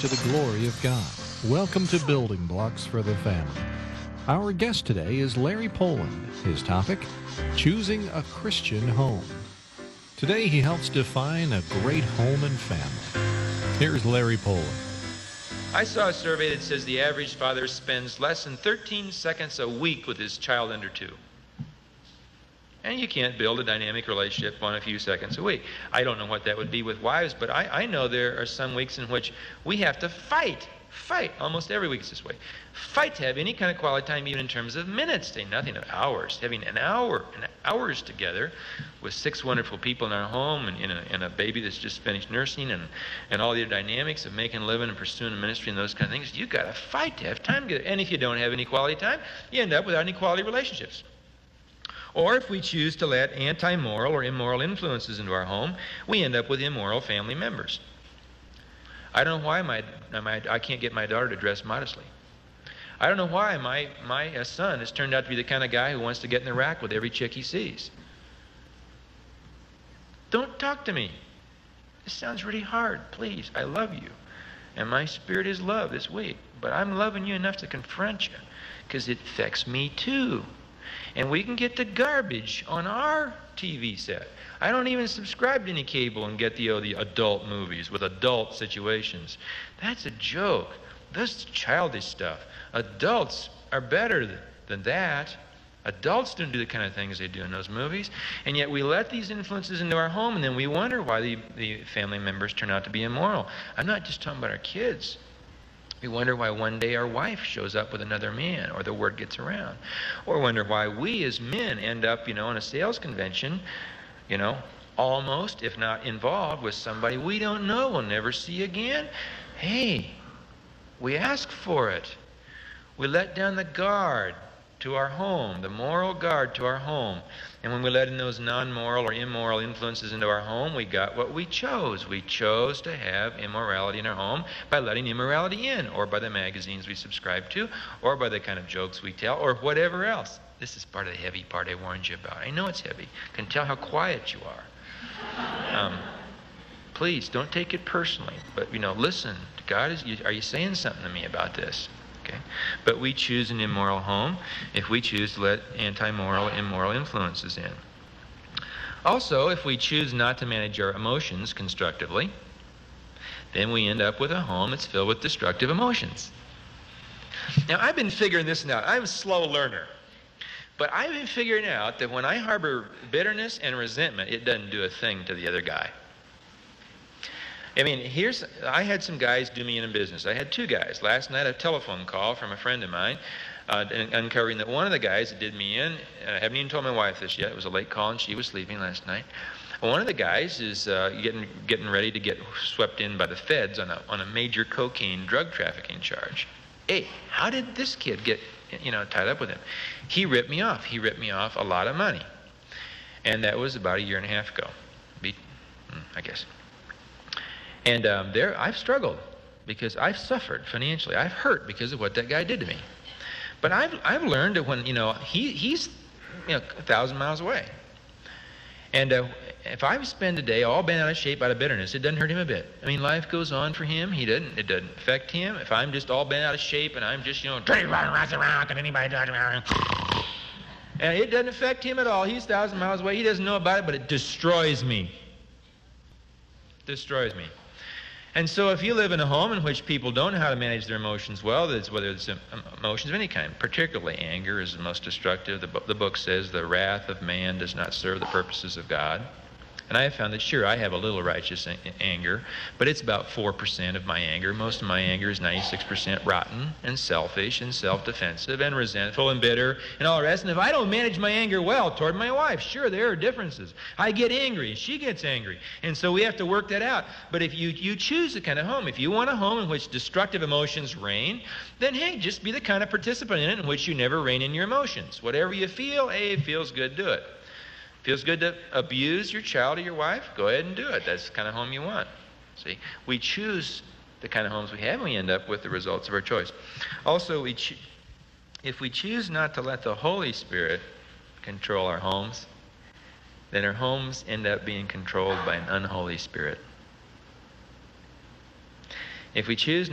to the glory of God. Welcome to Building Blocks for the Family. Our guest today is Larry Poland. His topic, choosing a Christian home. Today he helps define a great home and family. Here's Larry Poland. I saw a survey that says the average father spends less than 13 seconds a week with his child under 2. And you can't build a dynamic relationship on a few seconds a week. I don't know what that would be with wives, but I know there are some weeks in which we have to fight. Almost every week it's this way. Fight to have any kind of quality time, even in terms of minutes. Say nothing of hours. Having hours together with 6 wonderful people in our home and a baby that's just finished nursing and all the other dynamics of making a living and pursuing a ministry and those kind of things. You've got to fight to have time together. And if you don't have any quality time, you end up without any quality relationships. Or if we choose to let anti-moral or immoral influences into our home, we end up with immoral family members. I don't know why I can't get my daughter to dress modestly. I don't know why my son has turned out to be the kind of guy who wants to get in the rack with every chick he sees. Don't talk to me. This sounds really hard. Please, I love you. And my spirit is love this week. But I'm loving you enough to confront you because it affects me too. And we can get the garbage on our TV set. I don't even subscribe to any cable and get the adult movies with adult situations. That's a joke. That's childish stuff. Adults are better than that. Adults don't do the kind of things they do in those movies. And yet we let these influences into our home, and then we wonder why the family members turn out to be immoral. I'm not just talking about our kids. We wonder why one day our wife shows up with another man, or the word gets around. Or wonder why we as men end up, in a sales convention, almost, if not involved, with somebody we don't know, we'll never see again. Hey, we ask for it. We let down the guard to our home, the moral guard to our home. And when we let in those non-moral or immoral influences into our home, we got what we chose. We chose to have immorality in our home by letting immorality in, or by the magazines we subscribe to, or by the kind of jokes we tell, or whatever else. This is part of the heavy part I warned you about. I know it's heavy. I can tell how quiet you are. Please, don't take it personally. But, listen. God, are you saying something to me about this? Okay. But we choose an immoral home if we choose to let anti-moral, immoral influences in. Also, if we choose not to manage our emotions constructively, then we end up with a home that's filled with destructive emotions. Now, I've been figuring this out. I'm a slow learner. But I've been figuring out that when I harbor bitterness and resentment, it doesn't do a thing to the other guy. I had some guys do me in business. I had 2 guys. Last night, a telephone call from a friend of mine uncovering that one of the guys that did me in, I haven't even told my wife this yet, it was a late call and she was sleeping last night. One of the guys is getting ready to get swept in by the feds on a major cocaine drug trafficking charge. Hey, how did this kid get tied up with him? He ripped me off. He ripped me off a lot of money. And that was about a year and a half ago, I guess. And I've struggled because I've suffered financially. I've hurt because of what that guy did to me. But I've learned that when he's 1,000 miles away, and if I spend a day all bent out of shape out of bitterness, it doesn't hurt him a bit. Life goes on for him. It doesn't affect him. If I'm just all bent out of shape and I'm just and it doesn't affect him at all. He's 1,000 miles away. He doesn't know about it, but it destroys me. Destroys me. And so if you live in a home in which people don't know how to manage their emotions well, whether it's emotions of any kind, particularly anger is the most destructive. The book says the wrath of man does not serve the purposes of God. And I have found that, sure, I have a little righteous anger, but it's about 4% of my anger. Most of my anger is 96% rotten and selfish and self-defensive and resentful and bitter and all the rest. And if I don't manage my anger well toward my wife, sure, there are differences. I get angry and she gets angry. And so we have to work that out. But if you choose the kind of home, if you want a home in which destructive emotions reign, then, hey, just be the kind of participant in it in which you never reign in your emotions. Whatever you feel, hey, it feels good, do it. Feels good to abuse your child or your wife? Go ahead and do it. That's the kind of home you want. See, we choose the kind of homes we have, and we end up with the results of our choice. Also, if we choose not to let the Holy Spirit control our homes, then our homes end up being controlled by an unholy spirit. If we choose